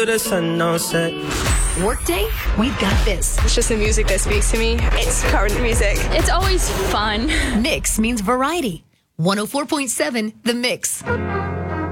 till the sun don't set. Workday, we've got this. It's just the music that speaks to me. It's current music. It's always fun. Mix means variety. 104.7 The Mix.